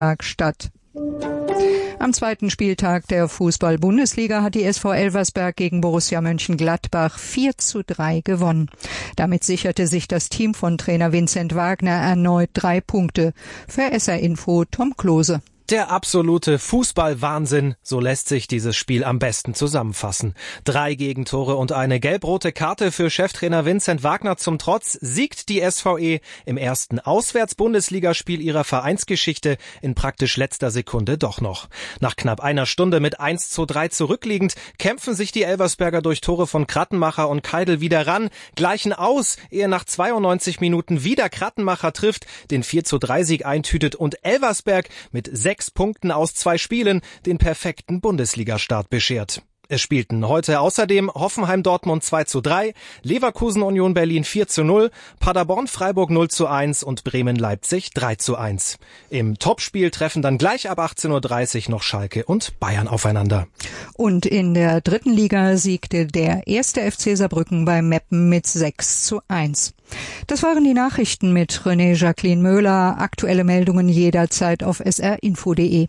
statt. Am zweiten Spieltag der Fußball-Bundesliga hat die SV Elversberg gegen Borussia Mönchengladbach 4:3 gewonnen. Damit sicherte sich das Team von Trainer Vincent Wagner erneut 3 Punkte. Für SR Info Tom Klose. Der absolute Fußballwahnsinn, so lässt sich dieses Spiel am besten zusammenfassen. 3 Gegentore und eine gelb-rote Karte für Cheftrainer Vincent Wagner zum Trotz siegt die SVE im ersten Auswärts-Bundesligaspiel ihrer Vereinsgeschichte in praktisch letzter Sekunde doch noch. Nach knapp einer Stunde mit 1:3 zurückliegend kämpfen sich die Elversberger durch Tore von Krattenmacher und Keidel wieder ran, gleichen aus, ehe nach 92 Minuten wieder Krattenmacher trifft, den 4:3-Sieg eintütet und Elversberg mit 6 Punkten aus 2 Spielen den perfekten Bundesliga-Start beschert. Es spielten heute außerdem Hoffenheim-Dortmund 2:3, Leverkusen-Union Berlin 4:0, Paderborn-Freiburg 0:1 und Bremen-Leipzig 3:1. Im Topspiel treffen dann gleich ab 18:30 Uhr noch Schalke und Bayern aufeinander. Und in der dritten Liga siegte der 1. FC Saarbrücken bei Meppen mit 6:1. Das waren die Nachrichten mit René Jacqueline Möhler. Aktuelle Meldungen jederzeit auf srinfo.de.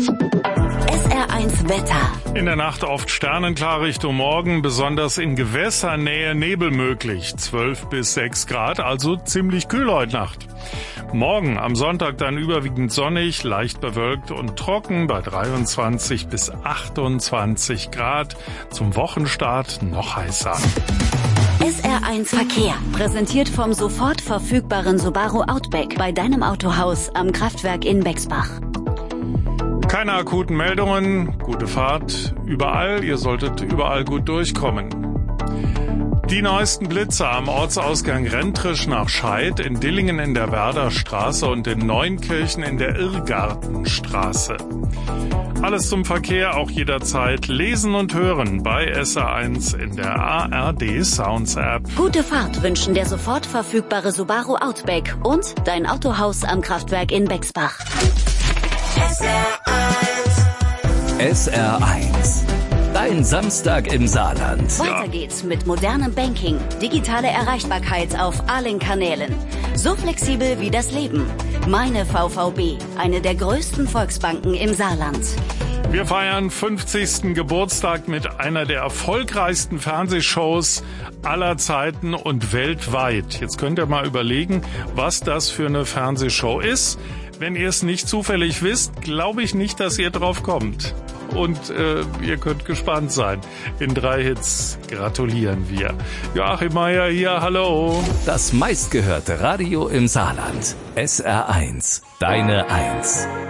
SR1 Wetter. In der Nacht oft sternenklar Richtung Morgen, besonders in Gewässernähe Nebel möglich. 12 bis 6 Grad, also ziemlich kühl heute Nacht. Morgen am Sonntag dann überwiegend sonnig, leicht bewölkt und trocken bei 23 bis 28 Grad. Zum Wochenstart noch heißer. SR1 Verkehr, präsentiert vom sofort verfügbaren Subaru Outback bei deinem Autohaus am Kraftwerk in Bexbach. Keine akuten Meldungen, gute Fahrt überall, ihr solltet überall gut durchkommen. Die neuesten Blitze am Ortsausgang Rentrisch nach Scheid, in Dillingen in der Werderstraße und in Neunkirchen in der Irrgartenstraße. Alles zum Verkehr auch jederzeit lesen und hören bei SR1 in der ARD Sounds App. Gute Fahrt wünschen der sofort verfügbare Subaru Outback und dein Autohaus am Kraftwerk in Bexbach. SR1. Dein Samstag im Saarland. Weiter geht's mit modernem Banking, digitale Erreichbarkeit auf allen Kanälen. So flexibel wie das Leben. Meine VVB, eine der größten Volksbanken im Saarland. Wir feiern 50. Geburtstag mit einer der erfolgreichsten Fernsehshows aller Zeiten und weltweit. Jetzt könnt ihr mal überlegen, was das für eine Fernsehshow ist. Wenn ihr es nicht zufällig wisst, glaube ich nicht, dass ihr drauf kommt. Und ihr könnt gespannt sein. In 3 Hits gratulieren wir. Joachim Meier hier, hallo. Das meistgehörte Radio im Saarland. SR1, deine 1.